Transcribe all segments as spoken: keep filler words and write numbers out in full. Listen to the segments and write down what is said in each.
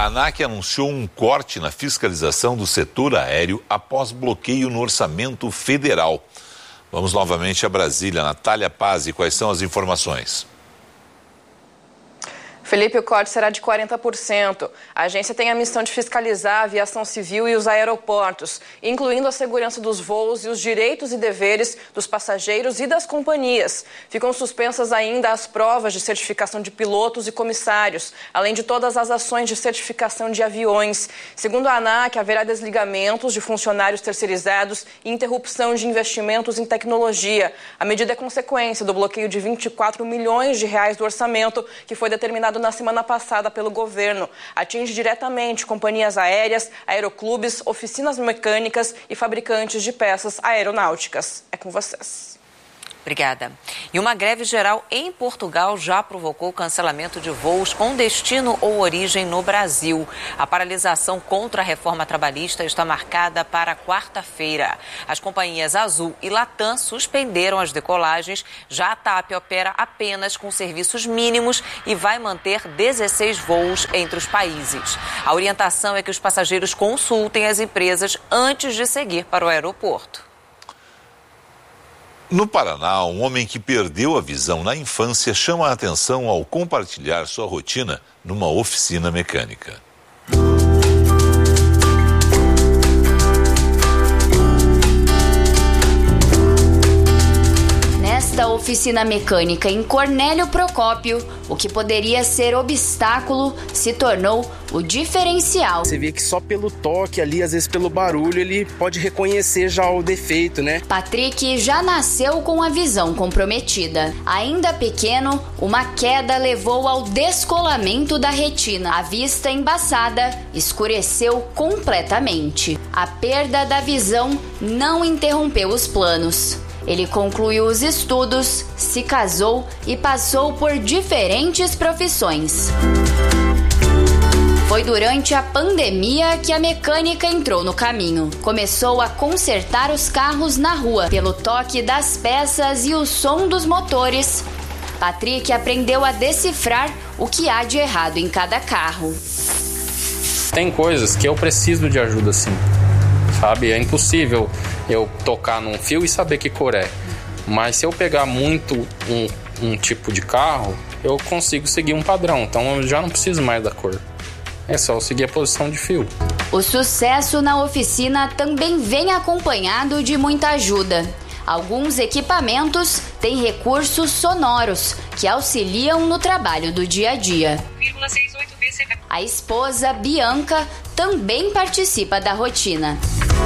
A ANAC anunciou um corte na fiscalização do setor aéreo após bloqueio no orçamento federal. Vamos novamente a Brasília. Natália Pazzi, quais são as informações? Felipe, o corte será de quarenta por cento. A agência tem a missão de fiscalizar a aviação civil e os aeroportos, incluindo a segurança dos voos e os direitos e deveres dos passageiros e das companhias. Ficam suspensas ainda as provas de certificação de pilotos e comissários, além de todas as ações de certificação de aviões. Segundo a ANAC, haverá desligamentos de funcionários terceirizados e interrupção de investimentos em tecnologia. A medida é consequência do bloqueio de vinte e quatro milhões de reais do orçamento que foi determinado na semana passada pelo governo. Atinge diretamente companhias aéreas, aeroclubes, oficinas mecânicas e fabricantes de peças aeronáuticas. É com vocês. Obrigada. E uma greve geral em Portugal já provocou cancelamento de voos com destino ou origem no Brasil. A paralisação contra a reforma trabalhista está marcada para quarta-feira. As companhias Azul e Latam suspenderam as decolagens. Já a TAP opera apenas com serviços mínimos e vai manter dezesseis voos entre os países. A orientação é que os passageiros consultem as empresas antes de seguir para o aeroporto. No Paraná, um homem que perdeu a visão na infância chama a atenção ao compartilhar sua rotina numa oficina mecânica. Nesta oficina mecânica em Cornélio Procópio, o que poderia ser obstáculo se tornou o diferencial. Você vê que só pelo toque ali, às vezes pelo barulho, ele pode reconhecer já o defeito, né? Patrick já nasceu com a visão comprometida. Ainda pequeno, uma queda levou ao descolamento da retina. A vista embaçada escureceu completamente. A perda da visão não interrompeu os planos. Ele concluiu os estudos, se casou e passou por diferentes profissões. Foi durante a pandemia que a mecânica entrou no caminho. Começou a consertar os carros na rua. Pelo toque das peças e o som dos motores, Patrick aprendeu a decifrar o que há de errado em cada carro. Tem coisas que eu preciso de ajuda, sim. Sabe? É impossível eu tocar num fio e saber que cor é. Mas se eu pegar muito um, um tipo de carro, eu consigo seguir um padrão. Então eu já não preciso mais da cor. É só eu seguir a posição de fio. O sucesso na oficina também vem acompanhado de muita ajuda. Alguns equipamentos têm recursos sonoros que auxiliam no trabalho do dia a dia. A esposa, Bianca, também participa da rotina.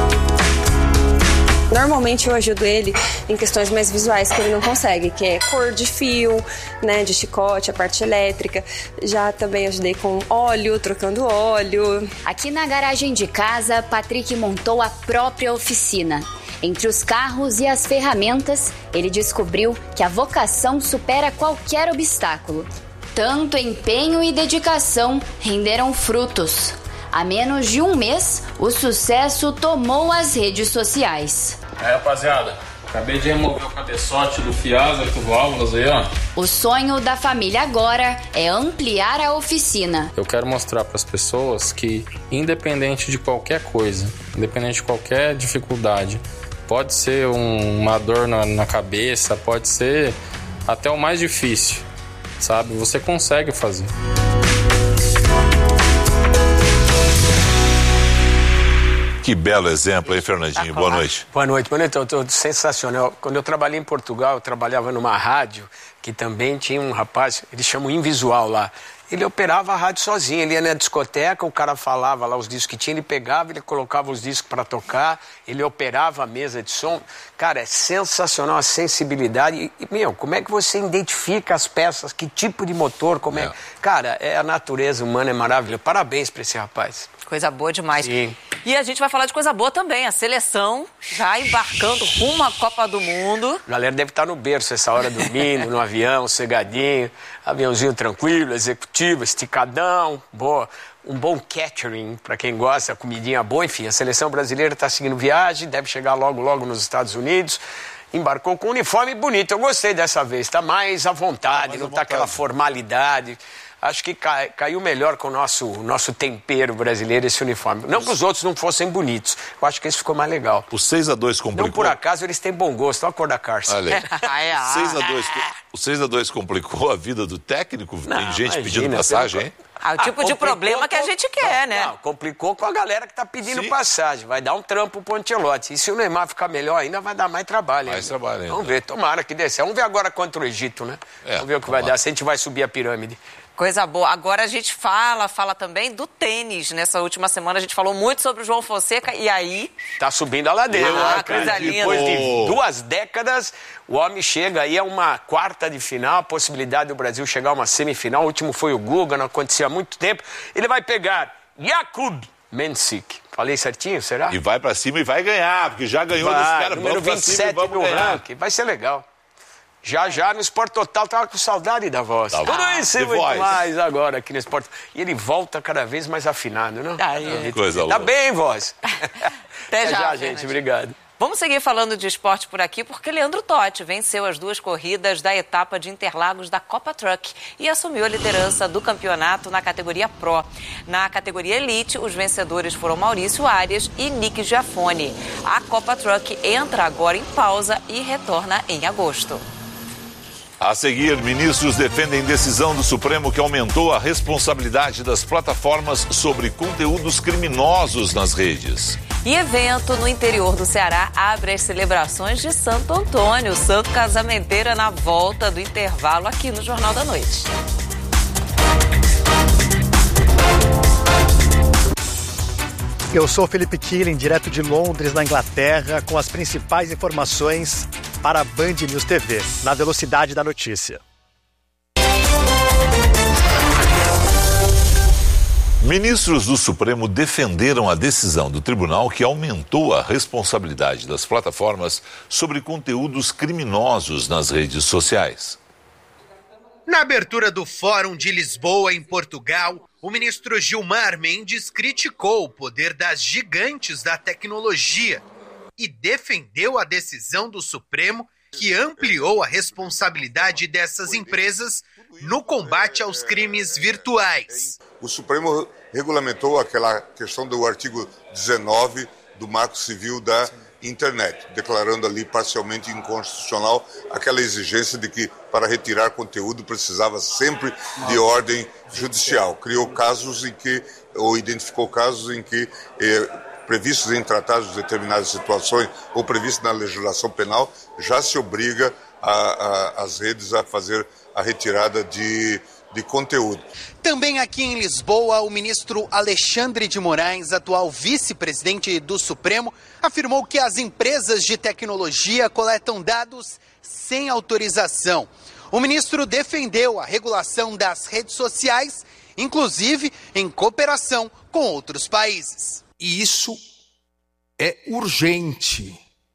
Normalmente eu ajudo ele em questões mais visuais que ele não consegue, que é cor de fio, né, de chicote, a parte elétrica. Já também ajudei com óleo, trocando óleo. Aqui na garagem de casa, Patrick montou a própria oficina. Entre os carros e as ferramentas, ele descobriu que a vocação supera qualquer obstáculo. Tanto empenho e dedicação renderam frutos. Há menos de um mês, o sucesso tomou as redes sociais. É, rapaziada, acabei de remover o cabeçote do Fiasa e do válvulas aí, ó. O sonho da família agora é ampliar a oficina. Eu quero mostrar para as pessoas que, independente de qualquer coisa, independente de qualquer dificuldade, pode ser um, uma dor na, na cabeça, pode ser até o mais difícil, sabe? Você consegue fazer. Que belo exemplo, hein, Fernandinho? Boa noite. Boa noite, boa noite. Eu tô sensacional. Quando eu trabalhei em Portugal, eu trabalhava numa rádio que também tinha um rapaz, eles chamam invisual lá. Ele operava a rádio sozinho, ele ia na discoteca, o cara falava lá os discos que tinha, ele pegava, ele colocava os discos para tocar, ele operava a mesa de som. Cara, é sensacional a sensibilidade. E, e, meu, como é que você identifica as peças, que tipo de motor, como é... é. Cara, é a natureza humana, é maravilhosa. Parabéns para esse rapaz. Coisa boa demais. Sim. E a gente vai falar de coisa boa também. A seleção já embarcando rumo à Copa do Mundo. A galera deve estar no berço essa hora, dormindo, no avião, sossegadinho, aviãozinho tranquilo, executivo, esticadão, boa. Um bom catering, para quem gosta, comidinha boa. Enfim, a seleção brasileira está seguindo viagem, deve chegar logo, logo nos Estados Unidos. Embarcou com um uniforme bonito. Eu gostei dessa vez, está mais à vontade, mais não está aquela formalidade. acho que cai, caiu melhor com o nosso, nosso tempero brasileiro esse uniforme. Não que os outros não fossem bonitos, eu acho que esse ficou mais legal. O seis a dois complicou. Não por acaso eles têm bom gosto, olha a cor da Cárcia. Olha aí. seis a dois, o seis a dois complicou a vida do técnico? Não, tem gente imagina, pedindo passagem, hein? Ah, o tipo ah, de problema que a gente quer, não, né? Não, complicou com a galera que tá pedindo Sim. passagem. Vai dar um trampo pro Ancelotti. E se o Neymar ficar melhor ainda, vai dar mais trabalho. Mais ainda. trabalho ainda. Vamos ver, tomara que dê certo. Vamos ver agora contra o Egito, né? É, Vamos ver o que tomara. vai dar, se a gente vai subir a pirâmide. Coisa boa. Agora a gente fala, fala também do tênis. Nessa última semana a gente falou muito sobre o João Fonseca e aí... Tá subindo a ladeira. Ah, coisa linda. Depois de duas décadas, o homem chega aí a uma quarta de final, a possibilidade do Brasil chegar a uma semifinal. O último foi o Guga, não acontecia há muito tempo. Ele vai pegar Jakub Mensik. Falei certinho, será? E vai pra cima e vai ganhar, porque já ganhou vai, desse cara. Número vinte e sete do ranking. Vai ser legal. Já, já no Sport Total, tava com saudade da voz. Tá Tudo isso e muito voz. mais agora aqui no Sport. E ele volta cada vez mais afinado, não? Aí, coisa tá louca. bem, voz. Até, Até já, já, gente. Obrigado. Vamos seguir falando de esporte por aqui, porque Leandro Totti venceu as duas corridas da etapa de Interlagos da Copa Truck e assumiu a liderança do campeonato na categoria Pro. Na categoria Elite, os vencedores foram Maurício Arias e Nick Giafone. A Copa Truck entra agora em pausa e retorna em agosto. A seguir, ministros defendem decisão do Supremo que aumentou a responsabilidade das plataformas sobre conteúdos criminosos nas redes. E evento no interior do Ceará abre as celebrações de Santo Antônio, santo casamenteira, na volta do intervalo aqui no Jornal da Noite. Eu sou Felipe Killing, direto de Londres, na Inglaterra, com as principais informações para a Band News T V, na velocidade da notícia. Ministros do Supremo defenderam a decisão do tribunal que aumentou a responsabilidade das plataformas sobre conteúdos criminosos nas redes sociais. Na abertura do Fórum de Lisboa, em Portugal, o ministro Gilmar Mendes criticou o poder das gigantes da tecnologia e defendeu a decisão do Supremo que ampliou a responsabilidade dessas empresas no combate aos crimes virtuais. O Supremo regulamentou aquela questão do artigo dezenove do Marco Civil da Internet, declarando ali parcialmente inconstitucional aquela exigência de que para retirar conteúdo precisava sempre de ordem judicial. Criou casos em que, ou identificou casos em que, eh, previstos em tratados de determinadas situações ou previstos na legislação penal, já se obriga a, a, as redes a fazer a retirada de, de conteúdo. Também aqui em Lisboa, o ministro Alexandre de Moraes, atual vice-presidente do Supremo, afirmou que as empresas de tecnologia coletam dados sem autorização. O ministro defendeu a regulação das redes sociais, inclusive em cooperação com outros países. E isso é urgente,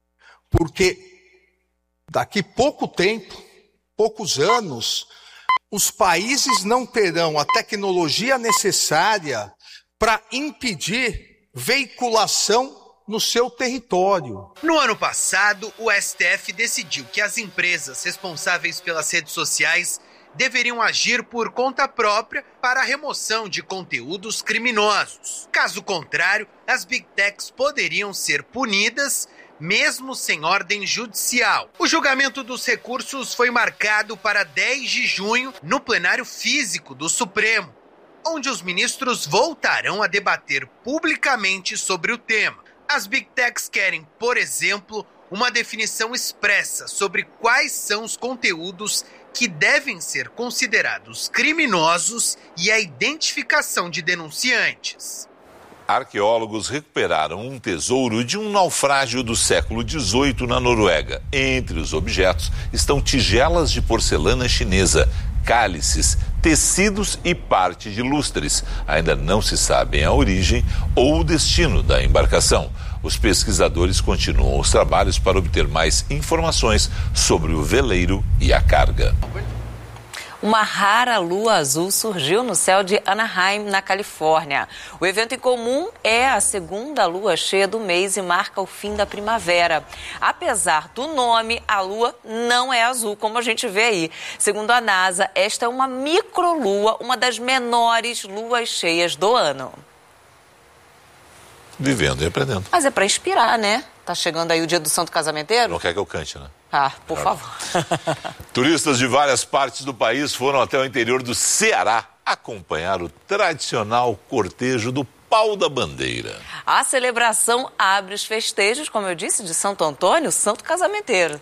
porque daqui pouco tempo, poucos anos, os países não terão a tecnologia necessária para impedir veiculação no seu território. No ano passado, o S T F decidiu que as empresas responsáveis pelas redes sociais deveriam agir por conta própria para a remoção de conteúdos criminosos. Caso contrário, as Big Techs poderiam ser punidas mesmo sem ordem judicial. O julgamento dos recursos foi marcado para dez de junho no plenário físico do Supremo, onde os ministros voltarão a debater publicamente sobre o tema. As Big Techs querem, por exemplo, uma definição expressa sobre quais são os conteúdos que devem ser considerados criminosos e a identificação de denunciantes. Arqueólogos recuperaram um tesouro de um naufrágio do século dezoito na Noruega. Entre os objetos estão tigelas de porcelana chinesa, cálices, tecidos e parte de lustres. Ainda não se sabem a origem ou o destino da embarcação. Os pesquisadores continuam os trabalhos para obter mais informações sobre o veleiro e a carga. Uma rara lua azul surgiu no céu de Anaheim, na Califórnia. O evento em comum é a segunda lua cheia do mês e marca o fim da primavera. Apesar do nome, a lua não é azul, como a gente vê aí. Segundo a NASA, esta é uma microlua, uma das menores luas cheias do ano. Vivendo e aprendendo. Mas é para inspirar, né? Tá chegando aí o dia do Santo Casamenteiro? Não quer que eu cante, né? Ah, por claro. favor. Turistas de várias partes do país foram até o interior do Ceará acompanhar o tradicional cortejo do Pau da Bandeira. A celebração abre os festejos, como eu disse, de Santo Antônio, Santo Casamenteiro.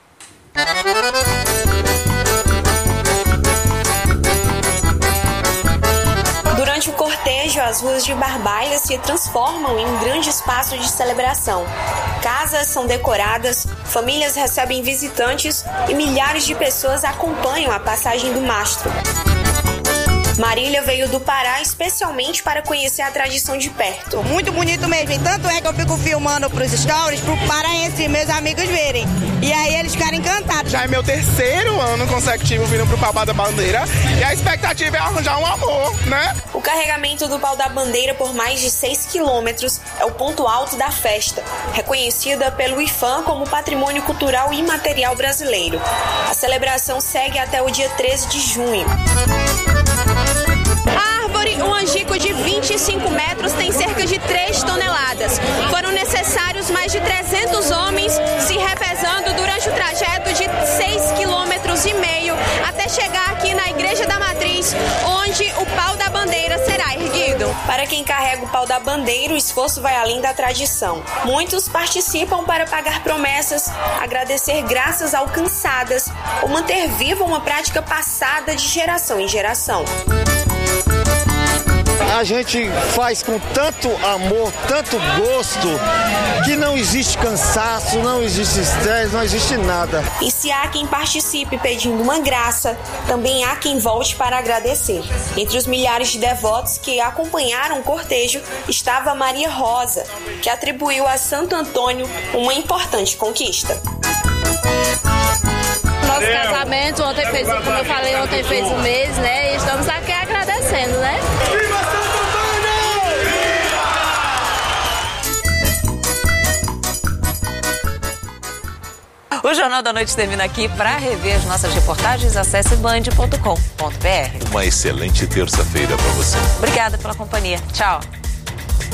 Durante o cortejo, as ruas de Barbalha se transformam em um grande espaço de celebração. Casas são decoradas, famílias recebem visitantes e milhares de pessoas acompanham a passagem do mastro. Marília veio do Pará especialmente para conhecer a tradição de perto. Muito bonito mesmo, e tanto é que eu fico filmando para os stories, para o paraense, meus amigos verem. E aí eles ficaram encantados. Já é meu terceiro ano consecutivo vindo pro Pau da Bandeira e a expectativa é arranjar um amor, né? O carregamento do Pau da Bandeira por mais de seis quilômetros é o ponto alto da festa, reconhecida pelo I F A M como Patrimônio Cultural Imaterial Brasileiro. A celebração segue até o dia treze de junho. A árvore, um angico de vinte e cinco metros, tem cerca de três toneladas. Foram necessários mais de trezentos homens se revezando durante o trajeto de seis quilômetros e meio até chegar aqui na Igreja da Matriz, onde o Pau da Bandeira será erguido. Para quem carrega o Pau da Bandeira, o esforço vai além da tradição. Muitos participam para pagar promessas, agradecer graças alcançadas ou manter viva uma prática passada de geração em geração. A gente faz com tanto amor, tanto gosto, que não existe cansaço, não existe estresse, não existe nada. E se há quem participe pedindo uma graça, também há quem volte para agradecer. Entre os milhares de devotos que acompanharam o cortejo estava Maria Rosa, que atribuiu a Santo Antônio uma importante conquista. Nosso casamento, ontem fez, como eu falei, ontem fez um mês, né? E estamos aqui agradecendo, né? Viva Santo Antônio! O Jornal da Noite termina aqui. Para rever as nossas reportagens, acesse band ponto com ponto br. Uma excelente terça-feira para você. Obrigada pela companhia. Tchau.